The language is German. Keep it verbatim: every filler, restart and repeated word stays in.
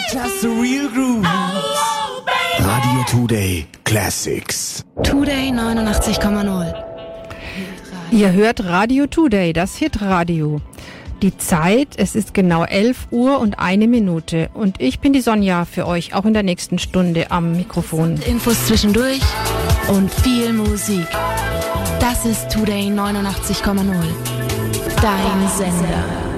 Just the real groove. Radio Today Classics. Today neunundachtzig Komma null. Ihr hört Radio Today, das Hitradio. Die Zeit, es ist genau elf Uhr und eine Minute. Und ich bin die Sonja für euch auch in der nächsten Stunde am Mikrofon. Infos zwischendurch und viel Musik. Das ist Today neunundachtzig Komma null. Dein Sender.